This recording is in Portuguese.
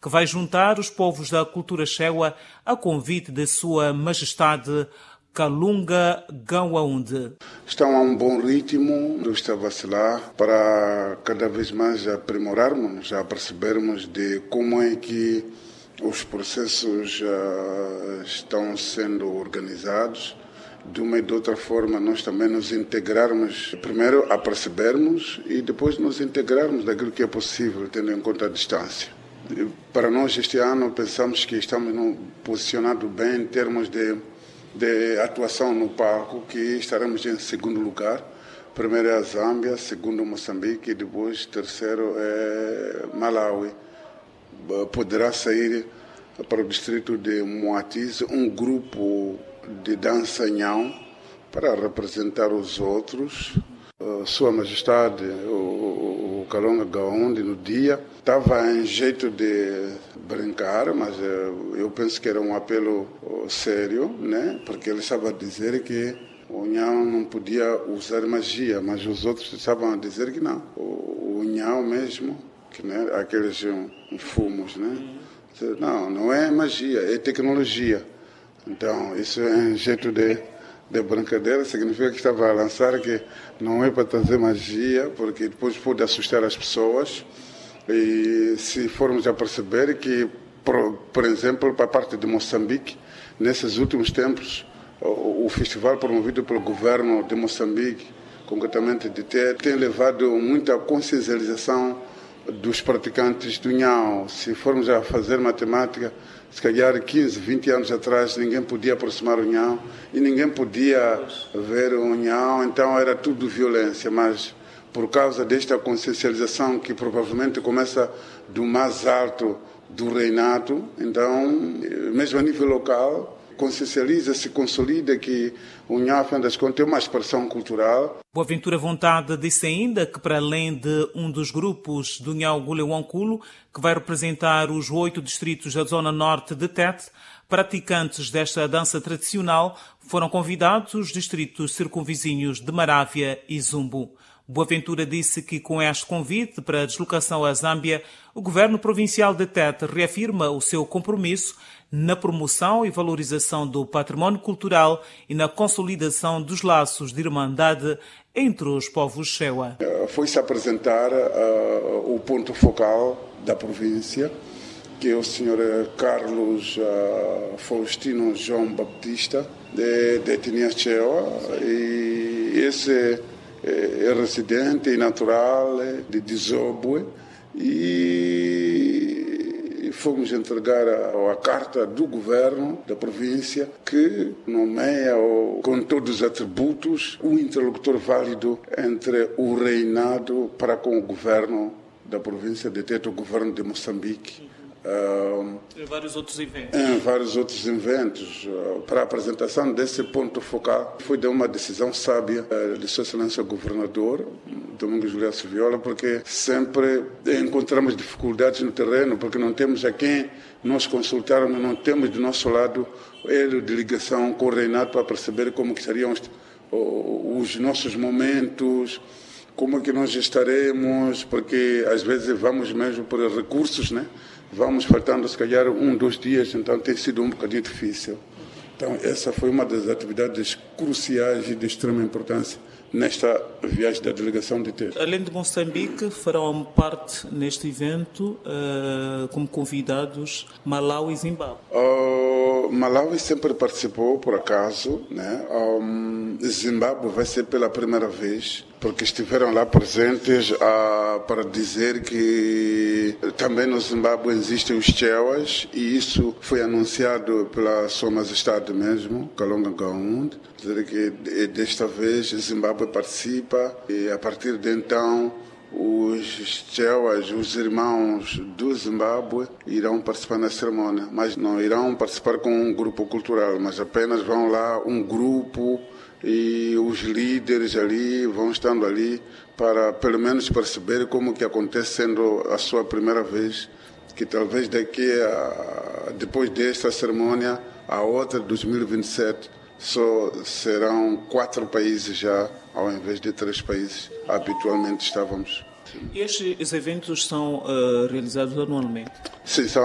que vai juntar os povos da cultura chewa a convite de Sua Majestade Kalunga Gawaunde. Estão a um bom ritmo, não está a vacilar, para cada vez mais aprimorarmos, a percebermos de como é que os processos estão sendo organizados. De uma e de outra forma, nós também nos integrarmos, primeiro a percebermos e depois nos integrarmos daquilo que é possível, tendo em conta a distância. Para nós, este ano, pensamos que estamos posicionados bem em termos de atuação no palco, que estaremos em segundo lugar. Primeiro é a Zâmbia, segundo Moçambique e depois terceiro é Malawi. Poderá sair para o distrito de Moatize um grupo de dança nhão para representar os outros. Sua Majestade, o Kalunga Gawaunde, no dia, estava em jeito de brincar, mas eu penso que era um apelo sério, né? Porque ele estava a dizer que o nhão não podia usar magia, mas os outros estavam a dizer que não. O nhão mesmo, que, né, aqueles fumos, né? Não é magia, é tecnologia. Então, isso é um jeito de brincadeira, significa que estava a lançar que não é para trazer magia, porque depois pode assustar as pessoas. E se formos a perceber que, por exemplo, para a parte de Moçambique, nesses últimos tempos, o festival promovido pelo governo de Moçambique, concretamente de Tete, tem levado muita consciencialização dos praticantes do nhão. Se formos a fazer matemática, se calhar 15, 20 anos atrás ninguém podia aproximar o nhão e ninguém podia ver o nhão, então era tudo violência, mas por causa desta consciencialização que provavelmente começa do mais alto do reinado, então, mesmo a nível local, consciencializa-se, consolida que o nhão, afinal das contas, é uma expressão cultural. Boaventura Vontade disse ainda que, para além de um dos grupos do Nhão Gulewankulo, que vai representar os 8 distritos da zona norte de Tete, praticantes desta dança tradicional foram convidados os distritos circunvizinhos de Marávia e Zumbo. Boaventura disse que, com este convite para a deslocação à Zâmbia, o governo provincial de Tete reafirma o seu compromisso na promoção e valorização do património cultural e na consolidação dos laços de irmandade entre os povos chewa. Foi-se apresentar o ponto focal da província, que é o Sr. Carlos Faustino João Baptista, de etnia chewa, e esse é residente e natural de Dizobwe, e fomos entregar a carta do governo da província, que nomeia com todos os atributos um interlocutor válido entre o reinado para com o governo da província de Tete, o governo de Moçambique. Em vários outros eventos. Em vários outros eventos. Para a apresentação desse ponto focal, foi de uma decisão sábia de Sua Excelência o Governador, Domingos Juliaço Viola, porque sempre encontramos dificuldades no terreno, porque não temos a quem nós consultarmos, não temos do nosso lado ele de ligação com o reinado para perceber como que seriam os nossos momentos, como é que nós estaremos, porque às vezes vamos mesmo por recursos, né? Vamos faltando, se calhar, 1, 2 dias, então tem sido um bocadinho difícil. Então, essa foi uma das atividades cruciais e de extrema importância nesta viagem da delegação de Tete. Além de Moçambique, farão parte neste evento, como convidados, Malawi e Zimbábue. Malawi sempre participou, por acaso, né? Zimbábue vai ser pela primeira vez, porque estiveram lá presentes para dizer que também no Zimbábue existem os chewas, e isso foi anunciado pela Sua Majestade mesmo, Kalunga Gawaunde, dizer que desta vez Zimbábue participa, e a partir de então os chewas, os irmãos do Zimbábue, irão participar na cerimônia, mas não irão participar com um grupo cultural, mas apenas vão lá um grupo, e os líderes ali vão estando ali para pelo menos perceber como que acontece, sendo a sua primeira vez, que talvez depois desta cerimônia, a outra, 2027, só serão 4 países já, ao invés de 3 países habitualmente estávamos. E estes eventos são realizados anualmente? Sim,